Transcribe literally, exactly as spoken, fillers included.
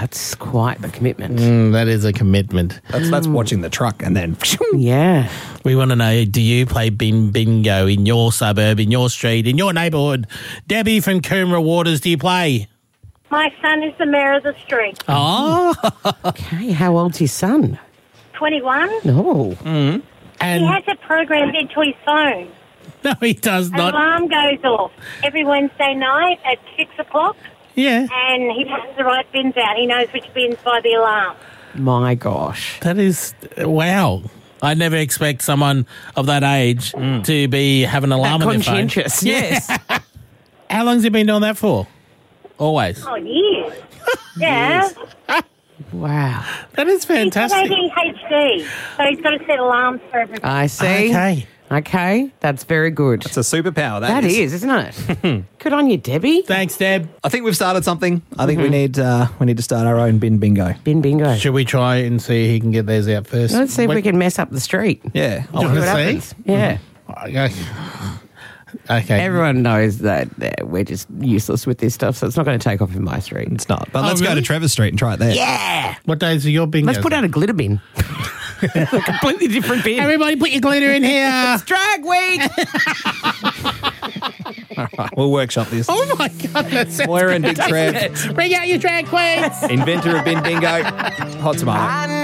That's quite the commitment. Mm, that is a commitment. That's that's watching the truck and then... Yeah. We want to know, do you play bin bingo in your suburb, in your street, in your neighbourhood? Debbie from Coomera Waters, do you play? My son is the mayor of the street. Oh. Okay, how old's your son? twenty-one. No. Mm. And He has it programmed into his phone. no, he does An not. alarm goes off every Wednesday night at six o'clock, Yeah. and he puts the right bins out. He knows which bins by the alarm. My gosh. That is, wow. I never expect someone of that age to be having an alarm That on their phone. conscientious, yes. How long has he been doing that for? Always. Oh, years. Yeah. Wow. That is He's got fantastic. A D H D, so he's got to set alarms for everything. I see. Okay. Okay, that's very good. It's a superpower, That is, isn't it? Good on you, Debbie. Thanks, Deb. I think we've started something. I think we need uh, we need to start our own bin bingo. Bin bingo. Should we try and see he can get theirs out first? Let's see if What- we can mess up the street. Yeah. Do you See want what to see? happens. Yeah. Okay. Okay. Everyone knows that uh, we're just useless with this stuff, so it's not going to take off in my street. It's not. But Oh, let's go really? to Trevor Street and try it there. Yeah. What days are your bingo? Let's put out a glitter bin. A completely different bin. Everybody put your glitter in here. Drag week. We'll workshop this. Oh, my God. That's Moira and Big Trev, Bring out your drag queens. inventor of bin bingo, hot tomato. I